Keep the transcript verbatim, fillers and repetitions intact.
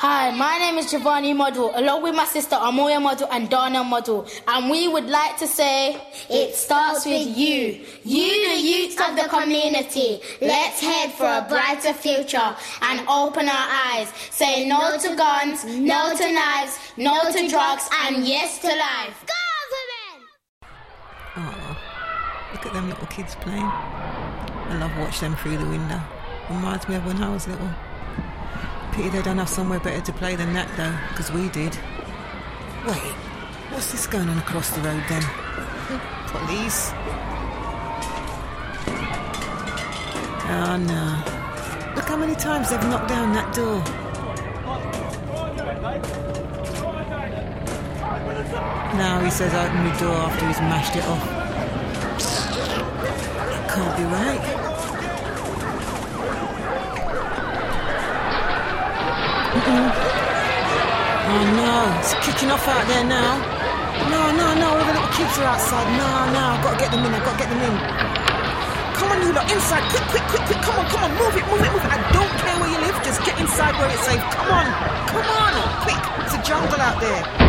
Hi, my name is Giovanni Model, along with my sister Amoya Model and Dana Model, and we would like to say, it starts with you. You, the youth of the community. Let's head for a brighter future and open our eyes. Say no to guns, no to knives, no to drugs, and yes to life. Government! Oh, look at them little kids playing. I love watching them through the window. Reminds me of when I was little. Pity they don't have somewhere better to play than that, though, because we did. Wait, what's this going on across the road, then? Police? Oh, no. Look how many times they've knocked down that door. Now he says open the door after he's mashed it off. That can't be right. Mm-mm. Oh no, it's kicking off out there now. No, no, no, all the little kids are outside. No, no, I've got to get them in, I've got to get them in. Come on, you lot, inside, quick, quick, quick, quick, come on, come on, move it, move it, move it. I don't care where you live, just get inside where it's safe. Come on, come on, quick, it's a jungle out there.